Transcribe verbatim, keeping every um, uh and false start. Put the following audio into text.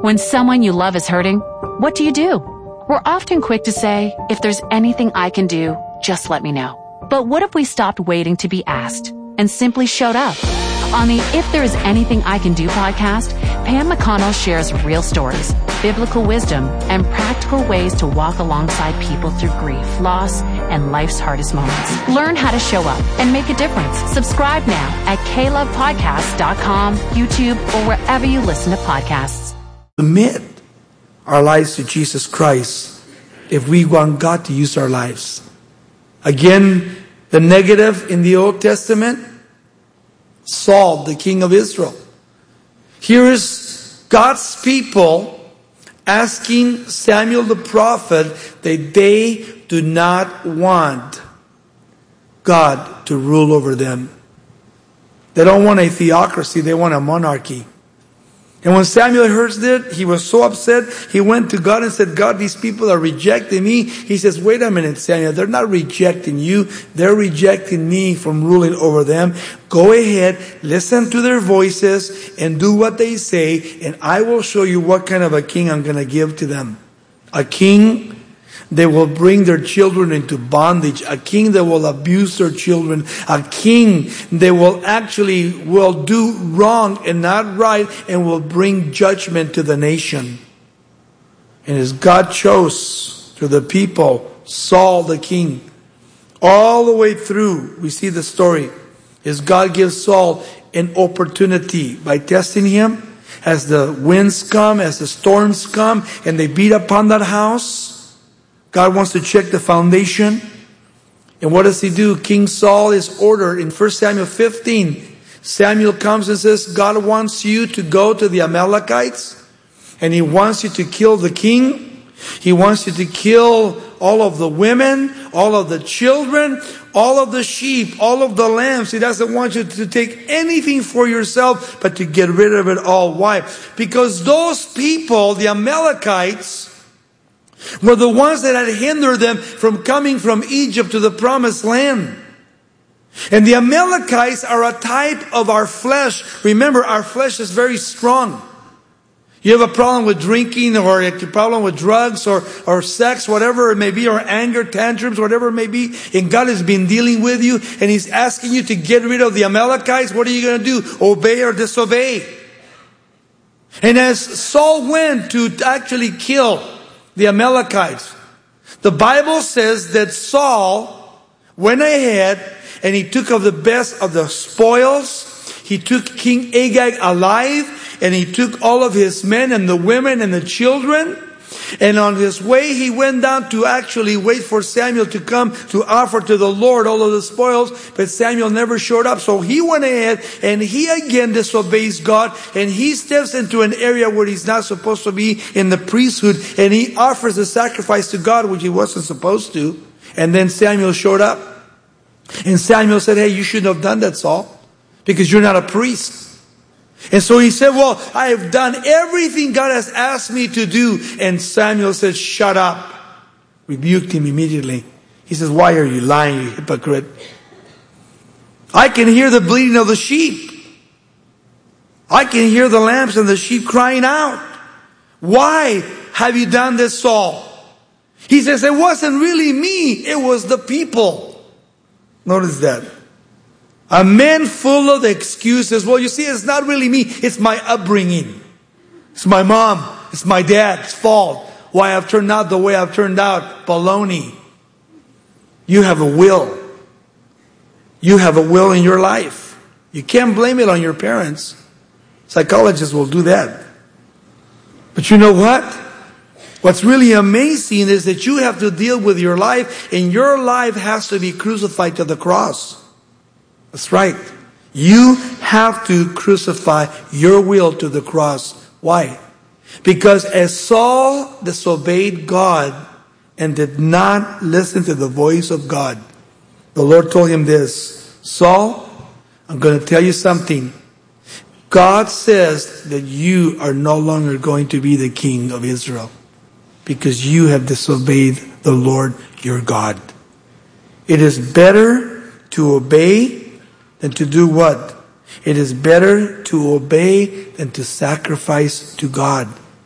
When someone you love is hurting, what do you do? We're often quick to say, if there's anything I can do, just let me know. But what if we stopped waiting to be asked and simply showed up? On the If There Is Anything I Can Do podcast, Pam McConnell shares real stories, biblical wisdom, and practical ways to walk alongside people through grief, loss, and life's hardest moments. Learn how to show up and make a difference. Subscribe now at k love podcast dot com, YouTube, or wherever you listen to podcasts. Submit our lives to Jesus Christ if we want God to use our lives. Again, the negative in the Old Testament, Saul, the king of Israel. Here is God's people asking Samuel the prophet that they do not want God to rule over them. They don't want a theocracy, they want a monarchy. And when Samuel heard that, he was so upset, he went to God and said, God, these people are rejecting me. He says, wait a minute, Samuel, they're not rejecting you. They're rejecting me from ruling over them. Go ahead, listen to their voices, and do what they say, and I will show you what kind of a king I'm going to give to them. A king that will bring their children into bondage. A king that will abuse their children. A king that will actually will do wrong and not right and will bring judgment to the nation. And as God chose through the people, Saul the king, all the way through, we see the story, as God gives Saul an opportunity by testing him. As the winds come, as the storms come, and they beat upon that house, God wants to check the foundation. And what does he do? King Saul is ordered in First Samuel fifteen. Samuel comes and says, God wants you to go to the Amalekites, and he wants you to kill the king. He wants you to kill all of the women, all of the children, all of the sheep, all of the lambs. He doesn't want you to take anything for yourself, but to get rid of it all. Why? Because those people, the Amalekites, were the ones that had hindered them from coming from Egypt to the promised land. And the Amalekites are a type of our flesh. Remember, our flesh is very strong. You have a problem with drinking, or a problem with drugs, or, or sex, whatever it may be, or anger, tantrums, whatever it may be, and God has been dealing with you, and He's asking you to get rid of the Amalekites. What are you going to do? Obey or disobey? And as Saul went to actually kill the Amalekites, the Bible says that Saul went ahead and he took of the best of the spoils. He took King Agag alive, and he took all of his men and the women and the children. And on his way, he went down to actually wait for Samuel to come to offer to the Lord all of the spoils. But Samuel never showed up. So he went ahead and he again disobeys God. And he steps into an area where he's not supposed to be, in the priesthood. And he offers a sacrifice to God, which he wasn't supposed to. And then Samuel showed up. And Samuel said, hey, you shouldn't have done that, Saul, because you're not a priest. And so he said, well, I have done everything God has asked me to do. And Samuel said, shut up. Rebuked him immediately. He says, why are you lying, you hypocrite? I can hear the bleating of the sheep. I can hear the lambs and the sheep crying out. Why have you done this, Saul? He says, it wasn't really me. It was the people. Notice that. A man full of excuses. Well, you see, it's not really me. It's my upbringing. It's my mom. It's my dad's fault. Why I've turned out the way I've turned out. Baloney. You have a will. You have a will in your life. You can't blame it on your parents. Psychologists will do that. But you know what? What's really amazing is that you have to deal with your life, and your life has to be crucified to the cross. That's right. You have to crucify your will to the cross. Why? Because as Saul disobeyed God and did not listen to the voice of God, the Lord told him this, Saul, I'm going to tell you something. God says that you are no longer going to be the king of Israel because you have disobeyed the Lord your God. It is better to obey than to do what? It is better to obey than to sacrifice to God.